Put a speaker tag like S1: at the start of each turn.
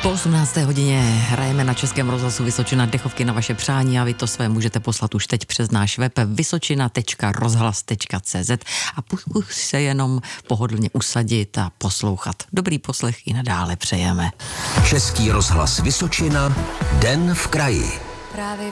S1: Po 18. hodině hrajeme na Českém rozhlasu Vysočina dechovky na vaše přání a vy to své můžete poslat už teď přes náš web vysočina.rozhlas.cz a pokud se jenom pohodlně usadit a poslouchat. Dobrý poslech i nadále přejeme.
S2: Český rozhlas Vysočina, Den v kraji.
S3: Právě